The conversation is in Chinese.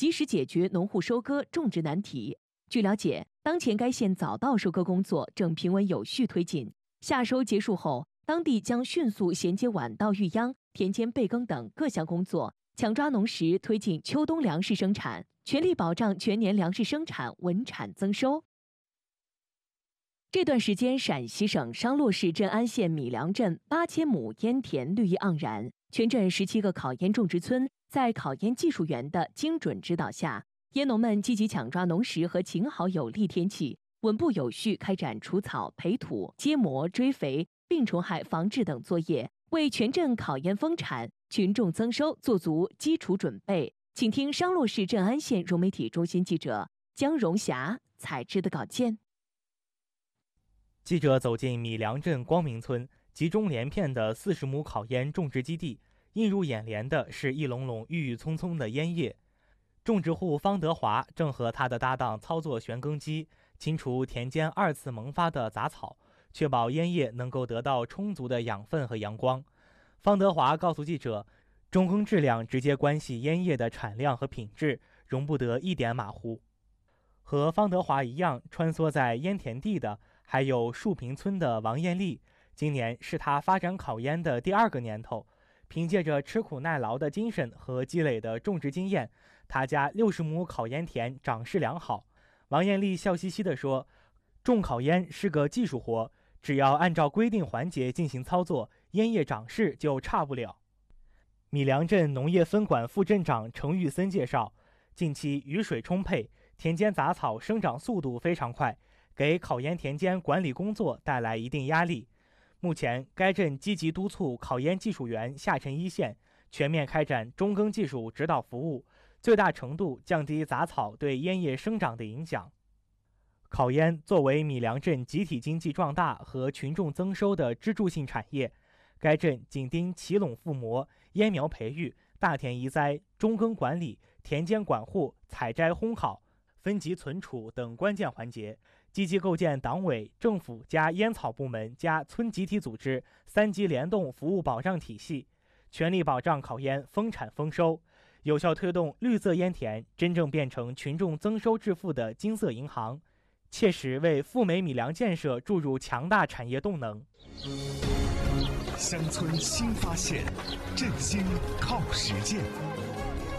及时解决农户收割种植难题。据了解，当前该县早稻收割工作正平稳有序推进，夏收结束后，当地将迅速衔接晚稻育秧、田间备耕等各项工作，抢抓农时推进秋冬粮食生产，全力保障全年粮食生产稳产增收。这段时间，陕西省商洛市镇安县米粮镇8000亩烟田绿意盎然，全镇17个考烟种植村在考烟技术员的精准指导下，烟农们积极抢抓农时和晴好有利天气，稳步有序开展除草、培土、接膜、追肥、病虫害防治等作业，为全镇考烟丰产、群众增收做足基础准备。请听商洛市镇安县融媒体中心记者江荣霞采制的稿件。 记者走进米粮镇光明村，集中连片的40亩考烟种植基地，映入眼帘的是一垄垄郁郁葱葱的烟叶。种植户方德华正和他的搭档操作旋耕机，清除田间2次萌发的杂草，确保烟叶能够得到充足的养分和阳光。方德华告诉记者，种耕质量直接关系烟叶的产量和品质，容不得一点马虎。和方德华一样穿梭在烟田地的还有树坪村的王艳丽，今年是他发展考烟的第2个年头。凭借着吃苦耐劳的精神和积累的种植经验，他家60亩考烟田长势良好。王艳丽笑嘻嘻地说，种考烟是个技术活，只要按照规定环节进行操作，烟叶长势就差不了。米粮镇农业分管副镇长程玉森介绍，近期雨水充沛，田间杂草生长速度非常快，给考烟田间管理工作带来一定压力。目前，该镇积极督促考烟技术员下沉一线，全面开展中耕技术指导服务，最大程度降低杂草对烟叶生长的影响。考烟作为米粮镇集体经济壮大和群众增收的支柱性产业，该镇紧盯齐垄附魔、烟苗培育、大田移栽、中耕管理、田间管护、采摘烘烤、分级存储等关键环节，积极构建党委、政府加烟草部门加村集体组织3级联动服务保障体系，全力保障考烟丰产丰收，有效推动绿色烟田真正变成群众增收致富的金色银行，切实为赴美米粮建设注入强大产业动能。 乡村新发现，振兴靠实践。